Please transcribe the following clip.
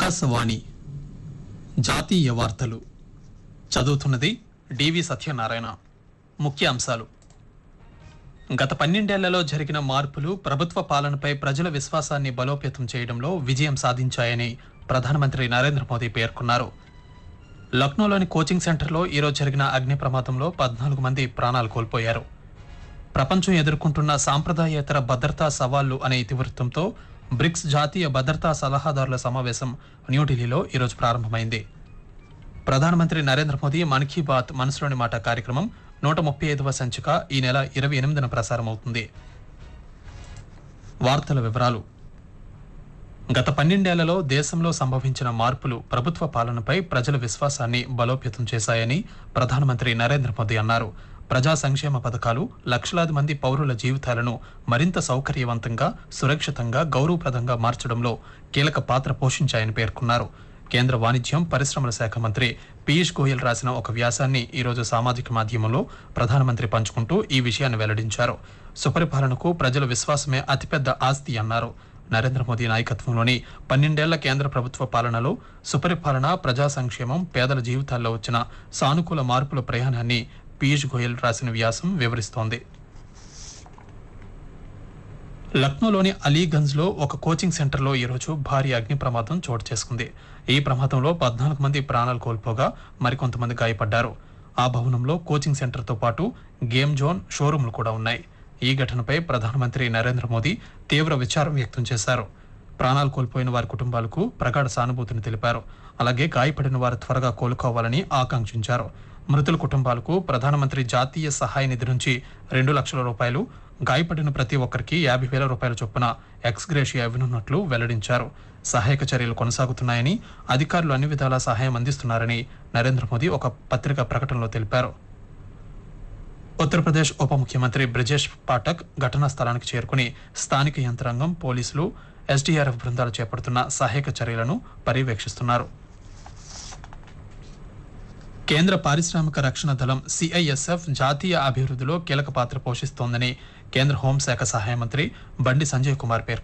ఆకాశవాణి జాతీయ వార్తలు చదువుతున్నది డివి సత్యనారాయణ. ముఖ్య అంశాలు: గత 12 ఏళ్లలో జరిగిన మార్పులు ప్రభుత్వ పాలనపై ప్రజల విశ్వాసాన్ని బలోపేతం చేయడంలో విజయం సాధించాయని ప్రధానమంత్రి నరేంద్ర మోదీ పేర్కొన్నారు. లక్నోలోని కోచింగ్ సెంటర్లో ఈరోజు జరిగిన అగ్ని ప్రమాదంలో 14 మంది ప్రాణాలు కోల్పోయారు. ప్రపంచం ఎదుర్కొంటున్న సాంప్రదాయేతర భద్రతా సవాళ్లు అనే ఇతివృత్తంతో బ్రిక్స్ జాతీయ భద్రతా సలహాదారుల సమావేశం న్యూఢిల్లీలో ఈరోజు ప్రారంభమైంది. ప్రధానమంత్రి నరేంద్ర మోదీ మన్ కీ బాత్ మనసులోని మాట కార్యక్రమం 135వ సంచిక ఈ నెల 28న ప్రసారమవుతుంది. వార్తల వివరాలు: గత 12 ఏళ్లలో దేశంలో సంభవించిన మార్పులు ప్రభుత్వ పాలనపై ప్రజల విశ్వాసాన్ని బలోపేతం చేశాయని ప్రధానమంత్రి నరేంద్ర మోదీ అన్నారు. ప్రజా సంక్షేమ పథకాలు లక్షలాది మంది పౌరుల జీవితాలను మరింత సౌకర్యవంతంగా, సురక్షితంగా, గౌరవప్రదంగా మార్చడంలో కీలక పాత్ర పోషించాయని పేర్కొన్నారు. కేంద్ర వాణిజ్యం, పరిశ్రమల శాఖ మంత్రి పీయూష్ గోయల్ రాసిన ఒక వ్యాసాన్ని ఈరోజు సామాజిక మాధ్యమంలో ప్రధానమంత్రి పంచుకుంటూ ఈ విషయాన్ని వెల్లడించారు. సుపరిపాలనకు ప్రజల విశ్వాసమే అతిపెద్ద ఆస్తి అన్నారు. నరేంద్ర మోదీ నాయకత్వంలోని 12 ఏళ్ల కేంద్ర ప్రభుత్వ పాలనలో సుపరిపాలన, ప్రజా సంక్షేమం, పేదల జీవితాల్లో వచ్చిన సానుకూల మార్పుల ప్రయాణాన్ని పీయూష్ గోయల్ రాసిన వ్యాసం వివరిస్తోంది. లక్నోలోని అలీగంజ్లో ఒక కోచింగ్ సెంటర్లో ఈరోజు భారీ అగ్ని ప్రమాదం చోటు చేసుకుంది. ఈ ప్రమాదంలో 14 మంది ప్రాణాలు కోల్పోగా మరికొంతమంది గాయపడ్డారు. ఆ భవనంలో కోచింగ్ సెంటర్తో పాటు గేమ్ జోన్, షోరూంలు కూడా ఉన్నాయి. ఈ ఘటనపై ప్రధానమంత్రి నరేంద్ర మోదీ తీవ్ర విచారం వ్యక్తం చేశారు. ప్రాణాలు కోల్పోయిన వారి కుటుంబాలకు ప్రగాఢ సానుభూతిని తెలిపారు. అలాగే గాయపడిన వారు త్వరగా కోలుకోవాలని ఆకాంక్షించారు. మృతుల కుటుంబాలకు ప్రధానమంత్రి జాతీయ సహాయ నిధి నుంచి 2 లక్షల రూపాయలు, గాయపడిన ప్రతి ఒక్కరికి 50,000 రూపాయల చొప్పున ఎక్స్గ్రేషియా ఇవ్వనున్నట్లు వెల్లడించారు. సహాయక చర్యలు కొనసాగుతున్నాయని, అధికారులు అన్ని విధాలా సహాయం అందిస్తున్నారని నరేంద్ర మోదీ ఒక పత్రికా ప్రకటనలో తెలిపారు. ఉత్తరప్రదేశ్ ఉప ముఖ్యమంత్రి బ్రిజేష్ పాఠక్ ఘటనా స్థలానికి చేరుకుని స్థానిక యంత్రాంగం, పోలీసులు, ఎస్డీఆర్ఎఫ్ బృందాలు చేపడుతున్న సహాయక చర్యలను పర్యవేక్షిస్తున్నారు. కేంద్ర పారిశ్రామిక రక్షణ దళం సిఐఎస్ఎఫ్ జాతీయ అభివృద్ధిలో కీలక పాత్ర పోషిస్తోందని కేంద్ర హోంశాఖ సహాయ మంత్రి బండి సంజయ్ కుమార్ పేర్కొన్నారు.